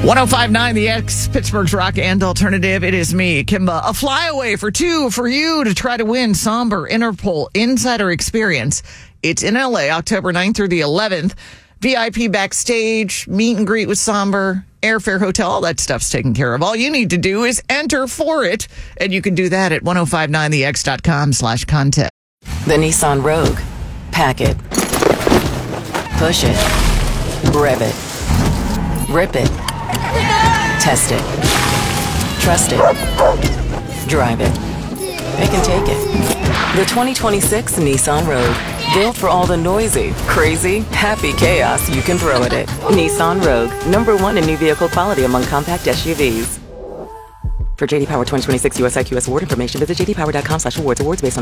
1059 The X, Pittsburgh's rock and alternative. It is me, Kimba. A flyaway for two for you to try to win Somber Interpol Insider Experience. It's in LA, October 9th through the 11th. VIP backstage, meet and greet with Somber, airfare, hotel, all that stuff's taken care of. All you need to do is enter for it, and you can do that at 1059thex.com/contest. The Nissan Rogue. Pack it. Push it. Rev it. Rip it. Test it. Trust it. Drive it. Pick and take it. The 2026 Nissan Rogue. Built for all the noisy, crazy, happy chaos you can throw at it. Nissan Rogue. #1 in new vehicle quality among compact SUVs. For JD Power 2026 US IQS award information, visit jdpower.com/awards. Awards based on